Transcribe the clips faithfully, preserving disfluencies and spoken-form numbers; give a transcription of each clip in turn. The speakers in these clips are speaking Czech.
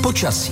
počasí.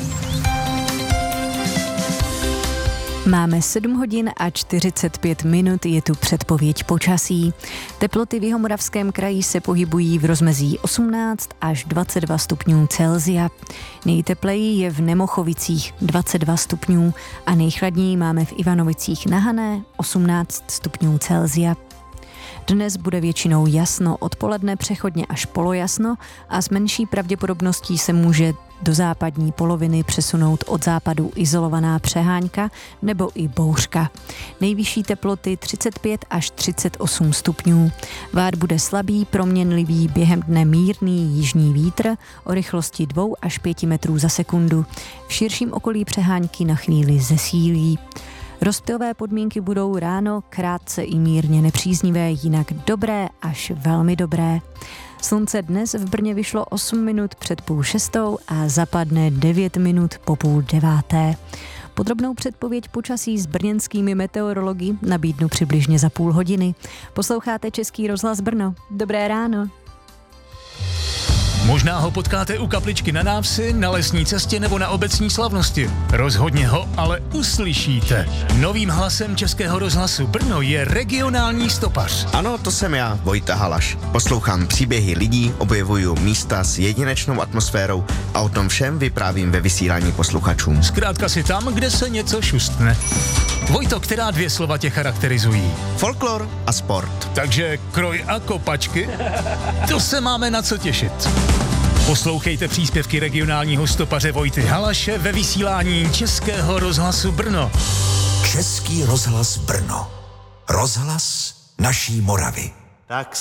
Máme sedm hodin a čtyřicet pět minut, je tu předpověď počasí. Teploty v Jihomoravském kraji se pohybují v rozmezí osmnáct až dvacet dva stupňů Celsia. Nejtepleji je v Nemochovicích dvacet dva stupňů a nejchladněji máme v Ivanovicích na Hané osmnáct stupňů Celsia. Dnes bude většinou jasno, odpoledne přechodně až polojasno a s menší pravděpodobností se může do západní poloviny přesunout od západu izolovaná přehánka nebo i bouřka. Nejvyšší teploty třicet pět až třicet osm stupňů. Vár bude slabý, proměnlivý, během dne mírný jižní vítr o rychlosti dva až pět metrů za sekundu. V širším okolí přehánky na chvíli zesílí. Rozptylové podmínky budou ráno krátce i mírně nepříznivé, jinak dobré až velmi dobré. Slunce dnes v Brně vyšlo osm minut před půl šestou a zapadne devět minut po půl deváté. Podrobnou předpověď počasí s brněnskými meteorology nabídnu přibližně za půl hodiny. Posloucháte Český rozhlas Brno. Dobré ráno. Možná ho potkáte u kapličky na návsi, na lesní cestě nebo na obecní slavnosti. Rozhodně ho ale uslyšíte. Novým hlasem Českého rozhlasu Brno je regionální stopař. Ano, to jsem já, Vojta Halaš. Poslouchám příběhy lidí, objevuju místa s jedinečnou atmosférou a o tom všem vyprávím ve vysílání posluchačům. Zkrátka si tam, kde se něco šustne. Vojto, která dvě slova tě charakterizují? Folklor a sport. Takže kroj a kopačky? To se máme na co těšit. Poslouchejte příspěvky regionálního stopaře Vojty Halaše ve vysílání Českého rozhlasu Brno. Český rozhlas Brno. Rozhlas naší Moravy. Tak